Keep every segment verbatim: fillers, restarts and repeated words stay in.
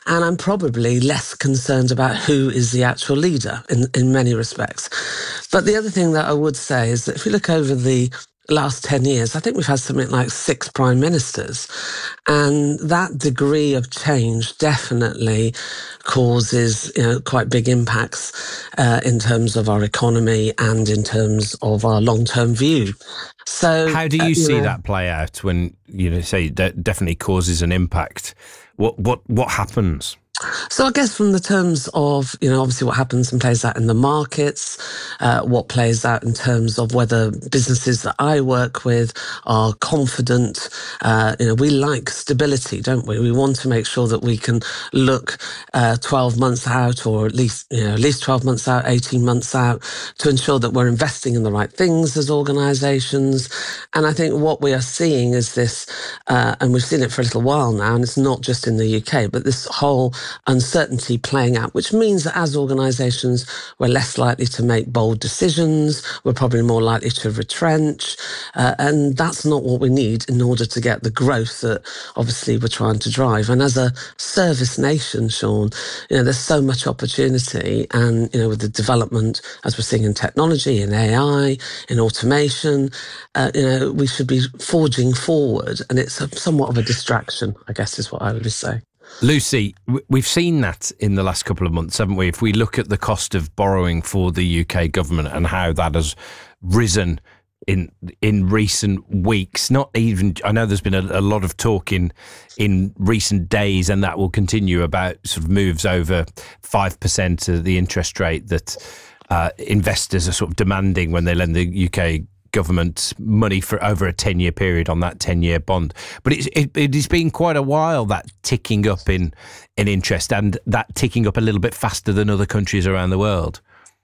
And I'm probably less concerned about who is the actual leader in, in many respects. But the other thing that I would say is that if you look over the last ten years, I think we've had something like six prime ministers. And that degree of change definitely causes, you know, quite big impacts uh, in terms of our economy and in terms of our long-term view. So how do you, uh, you see know, that play out when, you know, say that definitely causes an impact? What what what happens? So I guess from the terms of, you know, obviously what happens and plays out in the markets, uh, what plays out in terms of whether businesses that I work with are confident. Uh, you know, we like stability, don't we? We want to make sure that we can look uh, twelve months out, or at least, you know, at least twelve months out, eighteen months out, to ensure that we're investing in the right things as organisations. And I think what we are seeing is this, uh, and we've seen it for a little while now, and it's not just in the U K, but this whole uncertainty playing out, which means that as organisations, we're less likely to make bold decisions, we're probably more likely to retrench, uh, and that's not what we need in order to get the growth that obviously we're trying to drive. And as a service nation, Sean, you know, there's so much opportunity, and, you know, with the development, as we're seeing in technology, in A I, in automation, uh, you know, we should be forging forward, and it's a, somewhat of a distraction, I guess is what I would say. Lucy, we've seen that in the last couple of months, haven't we? If we look at the cost of borrowing for the U K government and how that has risen in in recent weeks, not even, I know there's been a, a lot of talk in in recent days, and that will continue, about sort of moves over five percent of the interest rate that uh, investors are sort of demanding when they lend the U K government money for over a ten-year period on that ten-year bond. But it's, it, it has been quite a while, that ticking up in, in interest, and that ticking up a little bit faster than other countries around the world.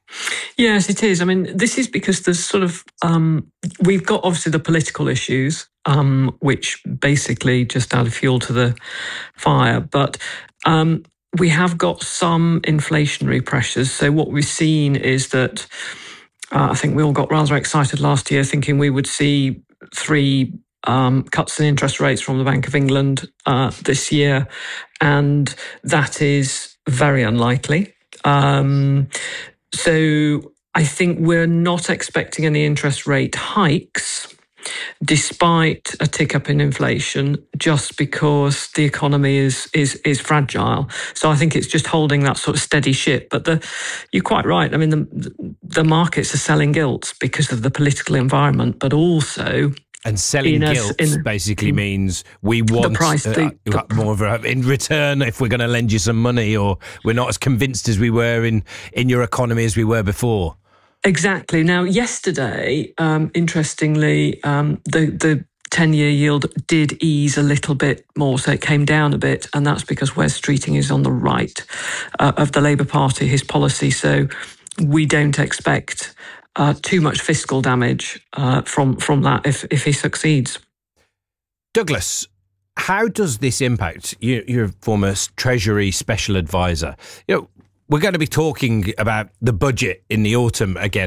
Yes, it is. I mean, this is because there's sort of, um, we've got obviously the political issues, um, which basically just add fuel to the fire. But um, we have got some inflationary pressures. So what we've seen is that Uh, I think we all got rather excited last year thinking we would see three um, cuts in interest rates from the Bank of England uh, this year, and that is very unlikely. Um, so I think we're not expecting any interest rate hikes, despite a tick up in inflation, just because the economy is is is fragile. So I think it's just holding that sort of steady ship. But the, you're quite right. I mean, the the markets are selling gilts because of the political environment, but also. And selling gilts a, basically means we want the price, uh, the, the, more of a, in return, if we're going to lend you some money, or we're not as convinced as we were in, in your economy as we were before. Exactly. Now, yesterday, um, interestingly, um, the the ten-year yield did ease a little bit more, so it came down a bit, and that's because Wes Streeting is on the right uh, of the Labour Party, his policy. So we don't expect uh, too much fiscal damage uh, from from that if if he succeeds. Douglas, how does this impact you? You're a former Treasury Special Advisor. You know, we're going to be talking about the budget in the autumn again.